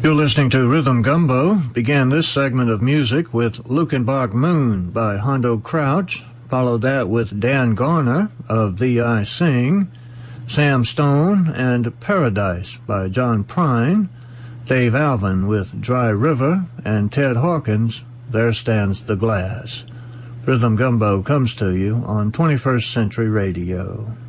You're listening to Rhythm Gumbo. Began this segment of music with Luckenbach Moon by Hondo Crouch. Followed that with Dan Garner of Thee I Sing, Sam Stone and Paradise by John Prine, Dave Alvin with Dry River, and Ted Hawkins, There Stands the Glass. Rhythm Gumbo comes to you on 21st Century Radio.